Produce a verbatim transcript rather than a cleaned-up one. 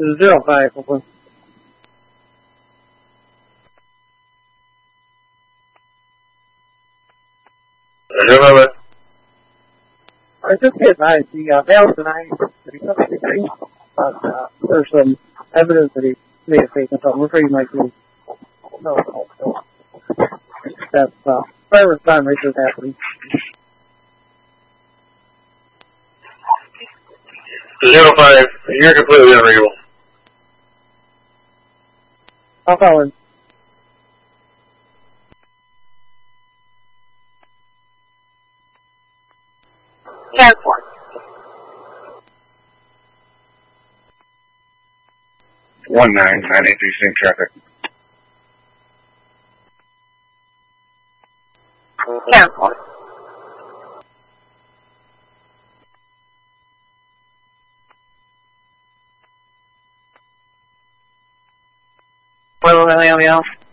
zero five, open. zero five. I just hit nine. The uh, mail tonight that he took the degree, but uh, there's some evidence that he made a fake, so I'm afraid he might be. No, no, no. That's uh, driver's time right just happening. zero five, you're completely unreadable. I'll call in. Airport. one nine nine eight three sync traffic. Airport. Well, well, well, well.